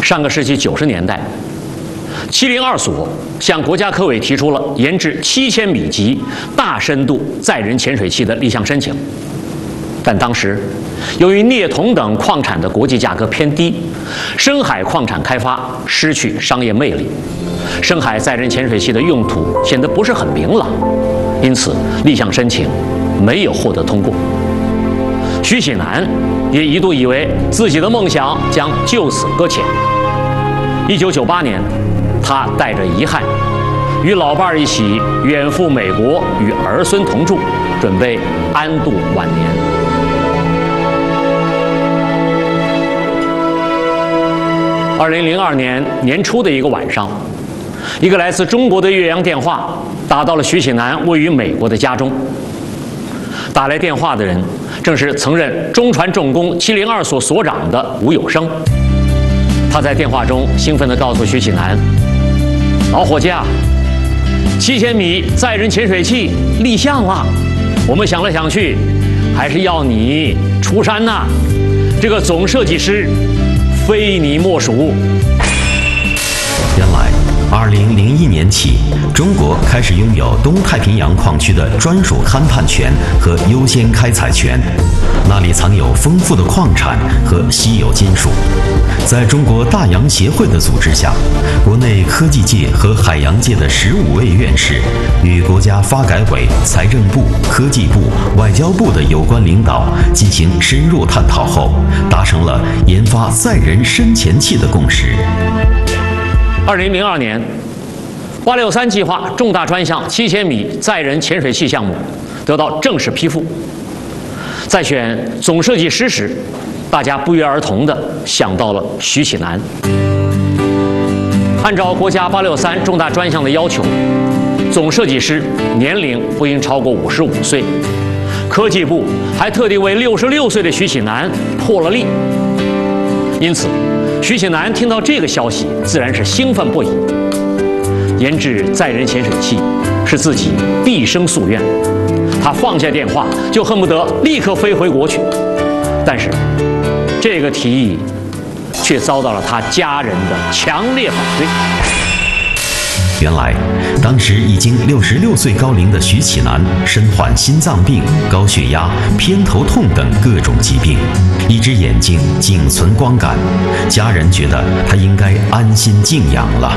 上个世纪90年代，702所向国家科委提出了研制7000米级大深度载人潜水器的立项申请，但当时由于镍铜等矿产的国际价格偏低，深海矿产开发失去商业魅力，深海载人潜水器的用途显得不是很明朗，因此立项申请没有获得通过。徐喜南也一度以为自己的梦想将就此搁浅。1998年，他带着遗憾，与老伴儿一起远赴美国，与儿孙同住，准备安度晚年。2002年年初的一个晚上，一个来自中国的越洋电话打到了徐喜南位于美国的家中。打来电话的人正是曾任中船重工702所所长的吴有生。他在电话中兴奋地告诉徐喜南：“老伙计啊，7000米载人潜水器立项了，我们想来想去，还是要你出山呐。这个总设计师非你莫属。” 原来，2001年起，中国开始拥有东太平洋矿区的专属勘探权和优先开采权，那里藏有丰富的矿产和稀有金属。在中国大洋协会的组织下，国内科技界和海洋界的15位院士与国家发改委、财政部、科技部、外交部的有关领导进行深入探讨后，达成了研发载人深潜器的共识。 2002年，863计划重大专项7000米载人潜水器项目得到正式批复。在选总设计师时，大家不约而同地想到了徐喜南。按照国家863重大专项的要求，总设计师年龄不应超过55岁。科技部还特地为66岁的徐喜南破了例。因此，徐喜南听到这个消息，自然是兴奋不已。研制载人潜水器是自己毕生夙愿，他放下电话就恨不得立刻飞回国去。但是，这个提议却遭到了他家人的强烈反对。 原来，当时已经66岁高龄的徐启南身患心脏病、高血压、偏头痛等各种疾病，一只眼睛仅存光感，家人觉得他应该安心静养了。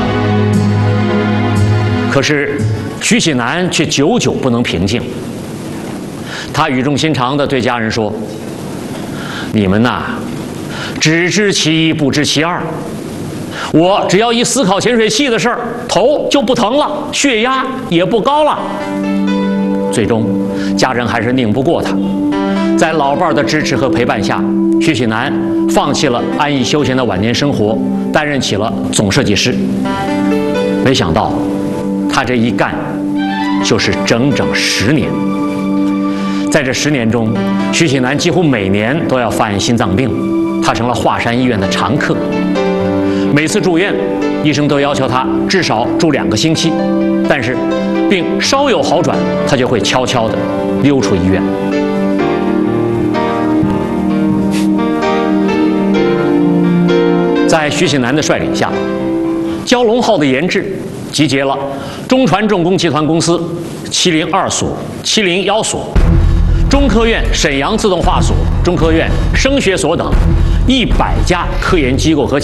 可是，徐喜南却久久不能平静。他语重心长地对家人说：“你们呐，只知其一，不知其二。我只要一思考潜水器的事儿，头就不疼了，血压也不高了。”最终，家人还是拧不过他。在老伴儿的支持和陪伴下，徐喜南放弃了安逸休闲的晚年生活，担任起了总设计师。没想到，他这一干就是整整10年。在这10年中，徐喜南几乎每年都要犯心脏病，他成了华山医院的常客。每次住院，医生都要求他至少住2个星期，但是病稍有好转，他就会悄悄地溜出医院。在徐喜南的率领下，蛟龙号的研制集结了中船重工集团公司702所、701所、中科院沈阳自动化所、中科院声学所等100家科研机构和